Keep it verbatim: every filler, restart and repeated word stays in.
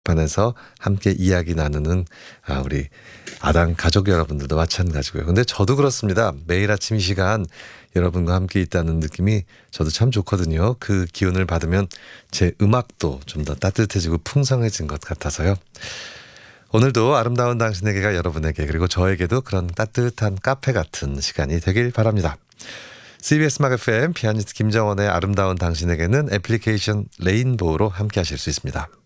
게시판에서 함께 이야기 나누는 아, 우리 아당 가족 여러분들도 마찬가지고요. 근데 저도 그렇습니다. 매일 아침 이 시간 여러분과 함께 있다는 느낌이 저도 참 좋거든요. 그 기운을 받으면 제 음악도 좀 더 따뜻해지고 풍성해진 것 같아서요. 오늘도 아름다운 당신에게가 여러분에게 그리고 저에게도 그런 따뜻한 카페 같은 시간이 되길 바랍니다. 씨비에스 막 에프엠 피아니스트 김정원의 아름다운 당신에게는 애플리케이션 레인보우로 함께 하실 수 있습니다.